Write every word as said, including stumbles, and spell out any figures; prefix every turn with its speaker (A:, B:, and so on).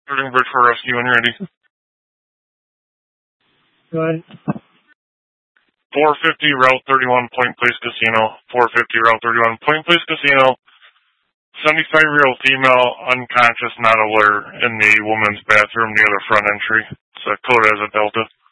A: Starting bridge for rescue when you're ready.
B: Go ahead.
A: four fifty Route thirty-one, Point Place Casino. four fifty Route thirty-one, Point Place Casino. seventy-five-year-old female, unconscious, not alert, in the woman's bathroom near the front entry. It's a code as a Delta.